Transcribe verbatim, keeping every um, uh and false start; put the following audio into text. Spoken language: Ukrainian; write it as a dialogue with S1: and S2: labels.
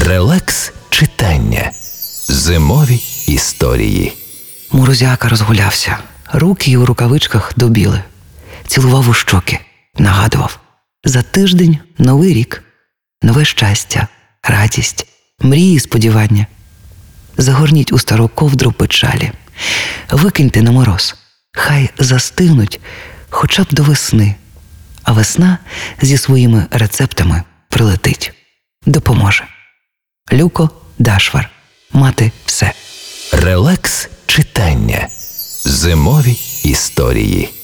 S1: Релакс читання. Зимові історії.
S2: Морозяка розгулявся. Руки у рукавичках добіли. Цілував у щоки. Нагадував. За тиждень новий рік. Нове щастя, радість, мрії, сподівання. Загорніть у стару ковдру печалі. Викиньте на мороз. Хай застигнуть хоча б до весни. А весна зі своїми рецептами прилетить. Допоможе. Люко Дашвар. Мати все.
S1: Релакс читання. Зимові історії.